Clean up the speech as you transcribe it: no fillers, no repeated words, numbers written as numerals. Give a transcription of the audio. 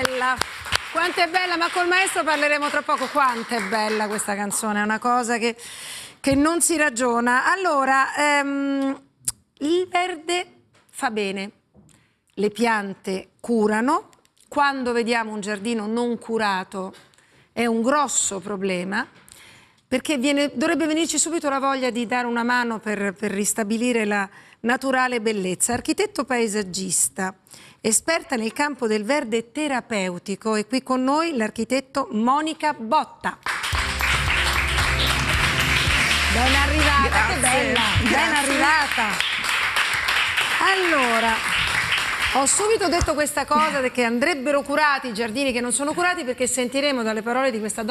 bella! Quanto è bella, ma col maestro parleremo tra poco. Quanto è bella questa canzone, è una cosa che non si ragiona. Allora, il verde fa bene, le piante curano, quando vediamo un giardino non curato è un grosso problema, perché dovrebbe venirci subito la voglia di dare una mano per ristabilire la naturale bellezza. Architetto paesaggista, esperta nel campo del verde terapeutico, e qui con noi l'architetto Monica Botta. Ben arrivata, grazie. Che bella, grazie. Ben arrivata. Allora, ho subito detto questa cosa che andrebbero curati i giardini che non sono curati, perché sentiremo dalle parole di questa donna